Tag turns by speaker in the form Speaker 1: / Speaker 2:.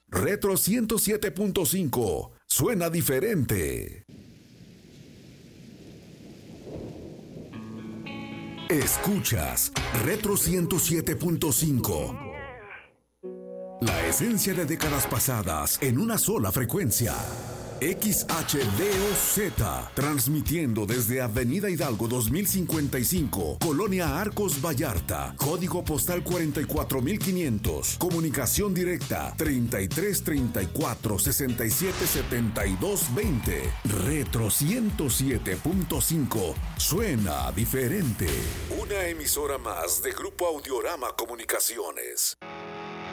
Speaker 1: Retro 107.5. Suena diferente. Escuchas Retro 107.5. La esencia de décadas pasadas en una sola frecuencia. XHDOZ, transmitiendo desde Avenida Hidalgo 2055, Colonia Arcos Vallarta, código postal 44500, comunicación directa 3334-677220, Retro 107.5, suena diferente. Una emisora más de Grupo Audiorama Comunicaciones.